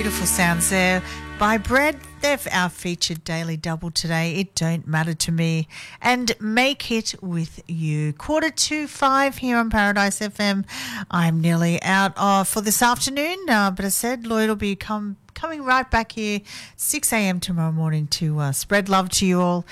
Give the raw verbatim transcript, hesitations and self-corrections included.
Beautiful sounds there by Bread. They're our featured daily double today. It don't matter to me. And Make It With You. Quarter to five here on Paradise F M. I'm nearly out uh, for this afternoon, uh, but I said Lloyd will be come, coming right back here six a.m. tomorrow morning to uh, spread love to you all